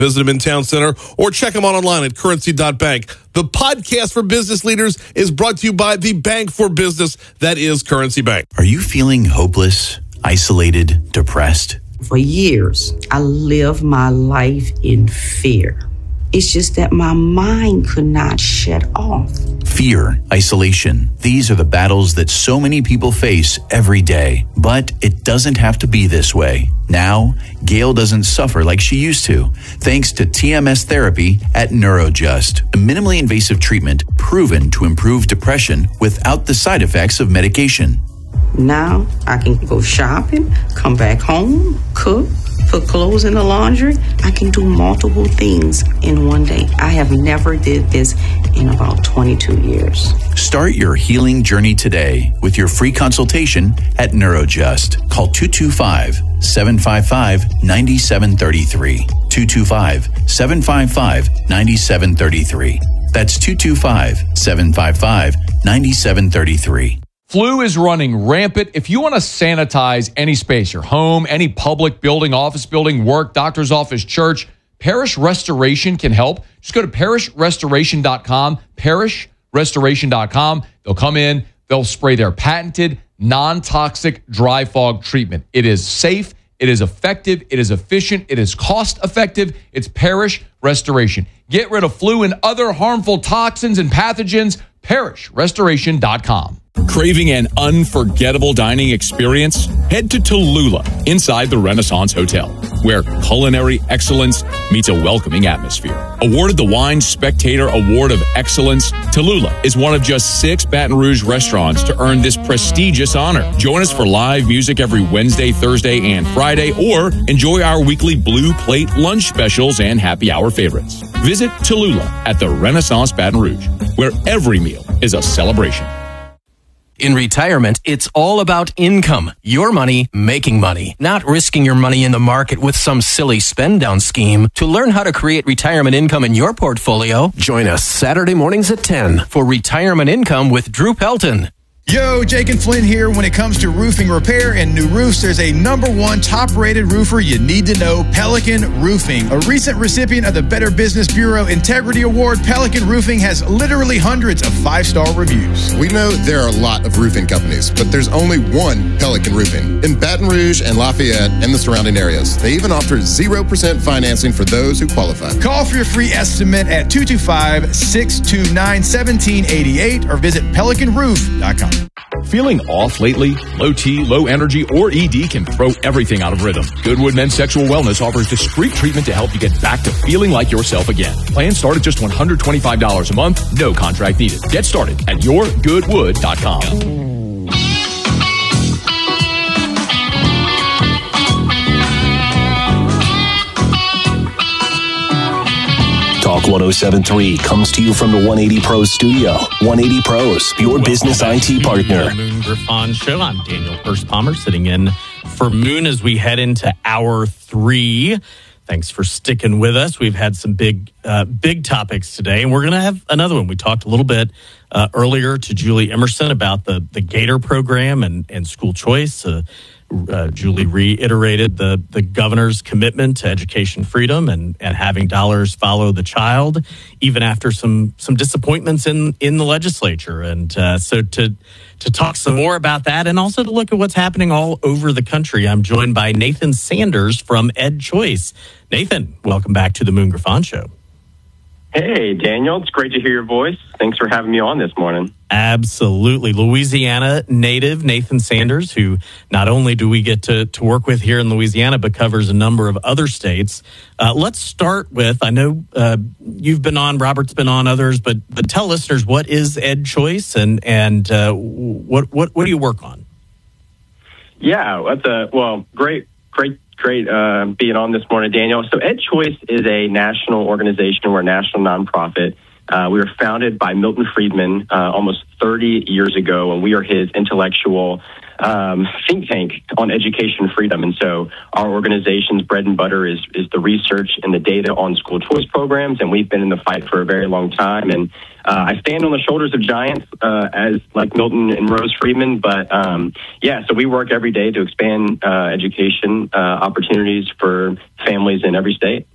Visit them in Town Center or check them out online at currency.bank. The podcast for business leaders is brought to you by the bank for business that is Currency Bank. Are you feeling hopeless, isolated, depressed? For years, I lived my life in fear. It's just that my mind could not shut off. Fear, isolation. These are the battles that so many people face every day. But it doesn't have to be this way. Now, Gail doesn't suffer like she used to, thanks to TMS therapy at NeuroJust, a minimally invasive treatment proven to improve depression without the side effects of medication. Now I can go shopping, come back home, cook, put clothes in the laundry. I can do multiple things in one day. I have never did this in about 22 years. Start your healing journey today with your free consultation at NeuroJust. Call 225-755-9733. 225-755-9733. That's 225-755-9733. Flu is running rampant. If you want to sanitize any space, your home, any public building, office building, work, doctor's office, church, Parish Restoration can help. Just go to parishrestoration.com, parishrestoration.com. They'll come in, they'll spray their patented non-toxic dry fog treatment. It is safe, it is effective, it is efficient, it is cost effective. It's Parish Restoration. Get rid of flu and other harmful toxins and pathogens, parishrestoration.com. Craving an unforgettable dining experience? Head to Tallulah inside the Renaissance Hotel, where culinary excellence meets a welcoming atmosphere. Awarded the Wine Spectator Award of Excellence, Tallulah is one of just 6 Baton Rouge restaurants to earn this prestigious honor. Join us for live music every Wednesday, Thursday, and Friday, or enjoy our weekly Blue Plate lunch specials and happy hour favorites. Visit Tallulah at the Renaissance Baton Rouge, where every meal is a celebration. In retirement, it's all about income. Your money making money, not risking your money in the market with some silly spend down scheme. To learn how to create retirement income in your portfolio, join us Saturday mornings at 10 for Retirement Income with Drew Pelton. Yo, Jake and Flynn here. When it comes to roofing repair and new roofs, there's a #1 top-rated roofer you need to know, Pelican Roofing. A recent recipient of the Better Business Bureau Integrity Award, Pelican Roofing has literally hundreds of 5-star reviews. We know there are a lot of roofing companies, but there's only one Pelican Roofing in Baton Rouge and Lafayette and the surrounding areas. They even offer 0% financing for those who qualify. Call for your free estimate at 225-629-1788 or visit pelicanroof.com. Feeling off lately? Low T, low energy, or ED can throw everything out of rhythm. Goodwood Men's Sexual Wellness offers discreet treatment to help you get back to feeling like yourself again. Plans start at just $125 a month, no contract needed. Get started at yourgoodwood.com. Talk 107.3 comes to you from the 180 Pros studio. 180 Pros, your business IT partner. The Moon Griffon Show. I'm Daniel Hurst-Palmer, sitting in for Moon as we head into hour 3. Thanks for sticking with us. We've had some big topics today, and we're going to have another one. We talked a little bit earlier to Julie Emerson about the Gator program and school choice. Julie reiterated the governor's commitment to education freedom and having dollars follow the child, even after some disappointments in the legislature. And so to talk some more about that and also to look at what's happening all over the country, I'm joined by Nathan Sanders from EdChoice. Nathan, welcome back to the Moon Griffon Show. Hey, Daniel. It's great to hear your voice. Thanks for having me on this morning. Absolutely. Louisiana native Nathan Sanders, who not only do we get to work with here in Louisiana, but covers a number of other states. Let's start with, I know you've been on, Robert's been on, others, but tell listeners, what is EdChoice and what do you work on? Yeah, that's great being on this morning, Daniel. So EdChoice is a national organization. We're a national nonprofit. We were founded by Milton Friedman almost 30 years ago, and we are his intellectual think tank on education freedom. And so our organization's bread and butter is the research and the data on school choice programs, and we've been in the fight for a very long time. And I stand on the shoulders of giants as like Milton and Rose Friedman, but so we work every day to expand education opportunities for families in every state.